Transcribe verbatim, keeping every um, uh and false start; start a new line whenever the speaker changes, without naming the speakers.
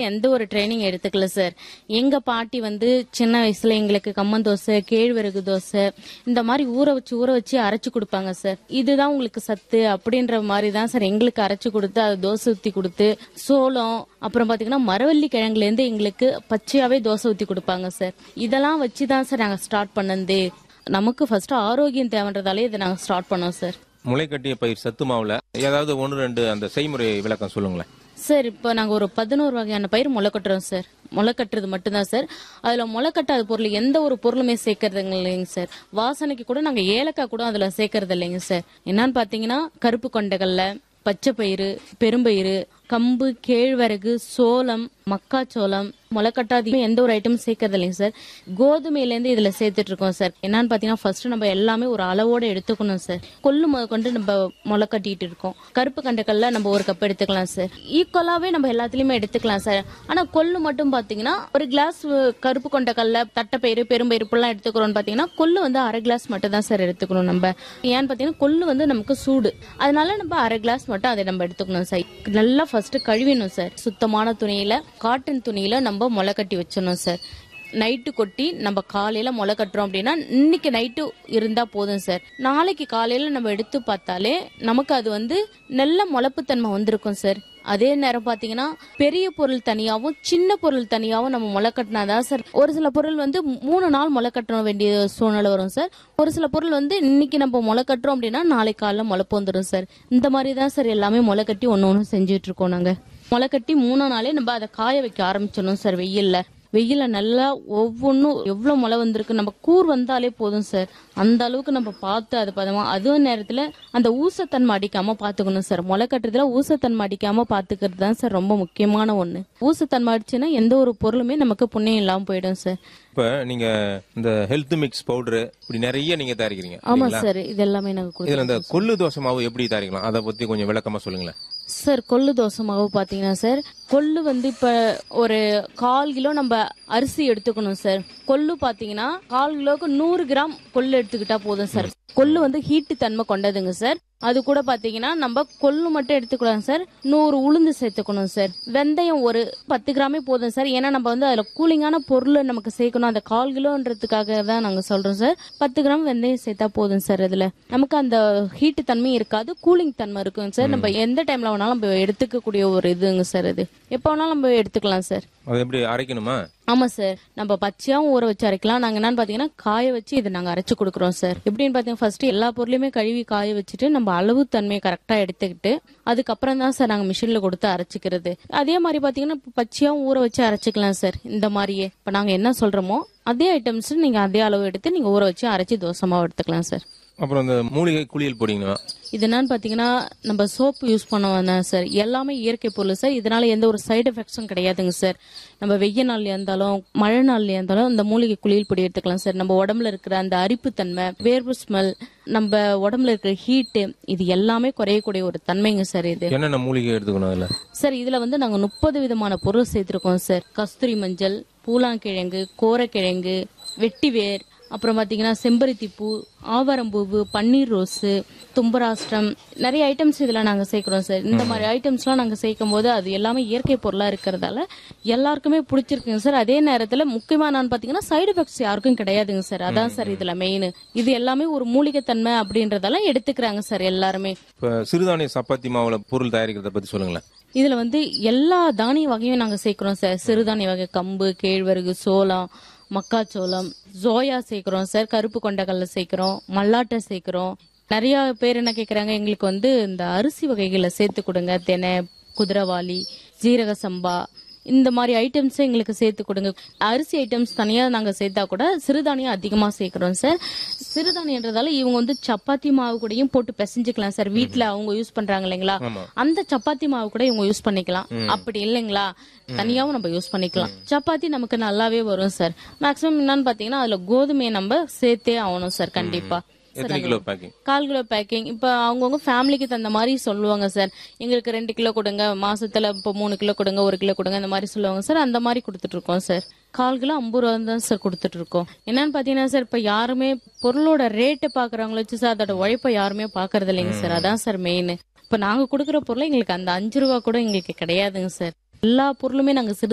எந்த ஒரு ட்ரைனிங் எடுத்துக்கல சார். எங்க பாட்டி வந்து சின்ன வயசுல எங்களுக்கு கம்மந்தோசை, கேழ்வரகு தோசை இந்த மாதிரி ஊற வச்சு ஊற வச்சு அரைச்சு கொடுப்பாங்க சார். இதுதான் உங்களுக்கு சத்து அப்படின்ற மாதிரி தான் சார் எங்களுக்கு அரைச்சு கொடுத்து அதை தோசை ஊத்தி கொடுத்து, சோளம் அப்புறம் பாத்தீங்கன்னா மரவள்ளி கிழங்குல இருந்து எங்களுக்கு பச்சையாவே தோசை ஊத்தி கொடுப்பாங்க சார். இதெல்லாம் வச்சுதான் சார் நாங்க ஸ்டார்ட் பண்ணது. நமக்கு ஃபர்ஸ்ட் ஆரோக்கியம் தேவைன்றதாலே இதை நாங்க ஸ்டார்ட் பண்ணோம் சார்.
முளைக்கட்டிய பயிர் சத்து மாவுல ஏதாவது ஒன்று ரெண்டு அந்த செய்முறை விளக்கம் சொல்லுங்களேன்
சார். இப்போ நாங்க ஒரு பதினோரு வகையான பயிர் முளை கட்டுறோம் சார். முளை கட்டுறது மட்டும்தான் சார். அதுல முளை கட்டாத பொருள் எந்த ஒரு பொருளுமே சேர்க்கறது இல்லைங்க சார். வாசனைக்கு கூட நாங்க ஏலக்காய் கூட அதுல சேர்க்கறது இல்லைங்க சார். என்னன்னு பாத்தீங்கன்னா கருப்பு கொண்டைகள்ல பச்சை பயிறு, பெரும்பயிறு, கம்பு, கேழ்வரகு, சோளம், மக்காச்சோளம், முளைக்கட்டாதையும் எந்த ஒரு ஐட்டம் சேர்க்கறது இல்லைங்க சார். கோதுமையில இருந்து இதுல சேர்த்துட்டு இருக்கோம் சார். என்னன்னு பாத்தீங்கன்னா ஃபர்ஸ்ட் நம்ம எல்லாமே ஒரு அளவோட எடுத்துக்கணும் சார். கொள்ளு முத கொண்டு நம்ம முளை கட்டிட்டு இருக்கோம். கருப்பு கண்டைக்கல்ல நம்ம ஒரு கப் எடுத்துக்கலாம் சார். ஈக்குவலாவே நம்ம எல்லாத்துலயுமே எடுத்துக்கலாம் சார். ஆனா கொள்ளு மட்டும் பாத்தீங்கன்னா ஒரு கிளாஸ் கருப்பு கொண்டைக்கல்ல தட்டைப்பயிறு, பெரும்பயிறு எல்லாம் எடுத்துக்கிறோம்னு பாத்தீங்கன்னா கொள்ளு வந்து அரை கிளாஸ் மட்டும் தான் சார் எடுத்துக்கணும் நம்ம. ஏன்னு பாத்தீங்கன்னா கொள்ளு வந்து நமக்கு சூடு, அதனால நம்ம அரை கிளாஸ் மட்டும் அதை நம்ம எடுத்துக்கணும் சார். நல்லா ஃபர்ஸ்ட் கழுவிடணும் சார். சுத்தமான துணியில, காட்டன் துணியில நம்ம முளை கட்டி வச்சிடணும் சார். நைட்டு கொட்டி நம்ம காலையில முளை கட்டுறோம் அப்படின்னா இன்னைக்கு நைட்டு இருந்தா போதும் சார். நாளைக்கு காலையில நம்ம எடுத்து பார்த்தாலே நமக்கு அது வந்து நல்ல முளைப்புத்தன்மை வந்திருக்கும் சார். அதே நேரம் பாத்தீங்கன்னா பெரிய பொருள் தனியாவும் சின்ன பொருள் தனியாவும் நம்ம முளை கட்டினாதான் சார். ஒரு சில பொருள் வந்து மூணு நாள் முளை கட்ட வேண்டிய சூழ்நிலை வரும் சார். ஒரு சில பொருள் வந்து இன்னைக்கு நம்ம முளை கட்டுறோம் அப்படின்னா நாளைக்கு காலைல முளைப்பு வந்துடும் சார். இந்த மாதிரி தான் சார் எல்லாமே முளை கட்டி ஒன்னு ஒன்னு செஞ்சுட்டு இருக்கோம் நாங்க. முளை கட்டி மூணா நாளே நம்ம அதை காய வைக்க ஆரம்பிச்சிடணும் சார். வெயில்ல வெயில நல்லா ஒவ்வொன்றும் எவ்வளவு முளை வந்திருக்கு நம்ம கூர் வந்தாலே போதும் சார். அந்த அளவுக்கு நம்ம பார்த்து அது பதமா அதே நேரத்துல அந்த ஊசத்தன்மை அடிக்காம பாத்துக்கணும் சார். முளை கட்டுறதுல ஊசத்தன்மை அடிக்காம பாத்துக்கிறது தான் சார் ரொம்ப முக்கியமான ஒண்ணு. ஊசத்தன்மை அடிச்சுன்னா எந்த ஒரு பொருளுமே நமக்கு புண்ணியம் இல்லாம போயிடும் சார்.
இப்ப நீங்க இந்த ஹெல்த் மிக்ஸ் பவுடர் இப்படி நிறைய நீங்க தயாரிக்கிறீங்க.
ஆமா சார். இது எல்லாமே நாங்க
இதுல இந்த கொள்ளு தோசை மாவு எப்படி தயாரிக்கலாம் அதை பத்தி கொஞ்சம் விளக்கமா சொல்லுங்களேன்
சார். கொள்ளு தோசை மாவு பாத்தீங்கன்னா சார், கொள்ளு வந்து இப்ப ஒரு கால் கிலோ நம்ம அரிசி எடுத்துக்கணும் சார். கொள்ளு பாத்தீங்கன்னா கால் கிலோக்கு நூறு கிராம் கொள்ளு எடுத்துக்கிட்டா போதும் சார். கொள்ளு வந்து ஹீட்டு தன்மை கொண்டதுங்க சார். அது கூட பாத்தீங்கன்னா நம்ம கொள்ளு மட்டும் எடுத்துக்கலாம் சார். நூறு உளுந்து சேர்த்துக்கணும் சார். வெந்தயம் ஒரு பத்து கிராமே போதும் சார். ஏன்னா நம்ம வந்து அதுல கூலிங்கான பொருள் நமக்கு சேர்க்கணும். அந்த கால் கிலோன்றதுக்காக தான் நாங்க சொல்றோம் சார். பத்து கிராம் வெந்தயம் சேர்த்தா போதும் சார். அதுல நமக்கு அந்த ஹீட்டு தன்மை இருக்காது, கூலிங் தன்மை இருக்கும் சார். நம்ம எந்த டைம்ல வேணாலும் நம்ம எடுத்துக்க கூடிய ஒரு இதுங்க சார். அது எப்ப வேணாலும் நம்ம எடுத்துக்கலாம் சார்.
அது எப்படி அரைக்கணுமா?
ஆமா சார். நம்ம பச்சையாவும் ஊற வச்சு அரைக்கலாம். நாங்க என்னன்னு பாத்தீங்கன்னா காய வச்சு இதை நாங்க அரைச்சு கொடுக்குறோம் சார். எப்படின்னு பாத்தீங்கன்னா ஃபர்ஸ்ட் எல்லா பொருளையுமே கழுவி காய வச்சுட்டு நம்ம அளவு தன்மையை கரெக்டா எடுத்துக்கிட்டு அதுக்கப்புறம் தான் சார் நாங்க மிஷின்ல கொடுத்து அரைச்சிக்கிறது. அதே மாதிரி பாத்தீங்கன்னா பச்சையாவும் ஊற வச்சு அரைச்சிக்கலாம் சார். இந்த மாதிரியே இப்ப நாங்க என்ன சொல்றோமோ அதே ஐட்டம்ஸ் நீங்க அதே அளவு எடுத்து நீங்க ஊற வச்சு அரைச்சி தோசை மாவு எடுத்துக்கலாம் சார்.
அப்புறம் இந்த மூலிகை குளியல் போடுவீங்களா?
இது என்னன்னு பாத்தீங்கன்னா நம்ம சோப்பு யூஸ் பண்ணுவோம் சார். எல்லாமே இயற்கை பொருள் சார். இதனால எந்த ஒரு சைடு எஃபெக்ட்ஸும் கிடையாதுங்க சார். நம்ம வெய்ய நாள்ல இருந்தாலும் மழை நாள்ல இருந்தாலும் இந்த மூலிகை குளியல் பொடி எடுத்துக்கலாம் சார். நம்ம உடம்புல இருக்கிற அந்த அரிப்பு தன்மை, வேர்வு ஸ்மெல், நம்ம உடம்புல இருக்கிற ஹீட் இது எல்லாமே குறையக்கூடிய ஒரு தன்மைங்க சார். இது
என்னென்ன மூலிகை எடுத்துக்கணும் அதுல
சார்? இதுல வந்து நாங்க முப்பது விதமான பொருள் சேர்த்திருக்கோம் சார். கஸ்தூரி மஞ்சள், பூலாங்கிழங்கு, கோரக்கிழங்கு, வெட்டிவேர், அப்புறம் பாத்தீங்கன்னா செம்பருத்தி பூ, ஆவாரம்பூவு, பன்னீர் ரோஸு, தும்பராஷ்டிரம், நிறைய ஐட்டம்ஸ் இதுல நாங்க சேர்க்கிறோம் சார். இந்த மாதிரி ஐட்டம்ஸ் எல்லாம் நாங்க சேர்க்கும் போது அது எல்லாமே இயற்கை பொருளா இருக்கிறதால எல்லாருக்குமே பிடிச்சிருக்குங்க சார். அதே நேரத்துல முக்கியமா நான் பாத்தீங்கன்னா சைடு எஃபெக்ட்ஸ் யாருக்கும் கிடையாதுங்க சார். அதான் சார் இதுல மெயின். இது எல்லாமே ஒரு மூலிகை தன்மை அப்படின்றதால எடுத்துக்கிறாங்க சார் எல்லாருமே.
சிறுதானிய சப்பாத்தி மாவுல பொருள் தயாரிக்கிறத பத்தி சொல்லுங்களேன்.
இதுல வந்து எல்லா தானிய வகையும் நாங்க சேர்க்கிறோம் சார். சிறுதானிய வகை கம்பு, கேழ்வரகு, சோளம், மக்காச்சோளம், சோயா சேர்க்கிறோம் சார். கருப்பு கொண்டக்கடலை சேர்க்கிறோம், மல்லாட்டை சேர்க்கிறோம். நிறைய பேர் என்ன கேக்குறாங்க, எங்களுக்கு வந்து இந்த அரிசி வகைகளை சேர்த்து கொடுங்க, தினை, குதிரைவாளி, ஜீரக சம்பா, இந்த மாதிரி ஐட்டம்ஸ் எங்களுக்கு சேர்த்து கொடுங்க. அரிசி ஐட்டம்ஸ் தனியா நாங்க சேர்த்தா கூட சிறுதானியம் அதிகமா சேர்க்கிறோம் சார். சிறுதானியன்றதால இவங்க வந்து சப்பாத்தி மாவு கூடயும் போட்டு பிசைஞ்சுக்கலாம் சார். வீட்டுல அவங்க யூஸ் பண்றாங்க இல்லைங்களா, அந்த சப்பாத்தி மாவு கூட இவங்க யூஸ் பண்ணிக்கலாம். அப்படி இல்லைங்களா தனியாவும் நம்ம யூஸ் பண்ணிக்கலாம். சப்பாத்தி நமக்கு நல்லாவே வரும் சார். மேக்சிமம் என்னன்னு பாத்தீங்கன்னா அதுல கோதுமையை நம்ம சேர்த்தே ஆகணும் சார். கண்டிப்பா கால் கிலோ பேக்கிங். இப்ப அவங்கவுங்க ஃபேமிலிக்கு தகுந்த மாதிரி சொல்லுவாங்க சார். எங்களுக்கு ரெண்டு கிலோ கொடுங்க, மாசத்துல இப்ப மூணு கிலோ கொடுங்க, ஒரு கிலோ கொடுங்க, இந்த மாதிரி சொல்லுவாங்க சார். அந்த மாதிரி கொடுத்துட்டு இருக்கோம் சார். கால் கிலோ ஐம்பது ரூபா தான் சார் கொடுத்துட்டு இருக்கோம். என்னன்னு பாத்தீங்கன்னா சார் இப்ப யாருமே பொருளோட ரேட்டு பாக்குறாங்களோ வச்சு சார் அதோட உழைப்ப யாருமே பாக்குறது இல்லைங்க சார். அதான் சார் மெயின். இப்ப நாங்க கொடுக்குற பொருள் எங்களுக்கு அந்த அஞ்சு ரூபா கூட எங்களுக்கு கிடையாதுங்க சார். எல்லா பொருளுமே நாங்க சிறு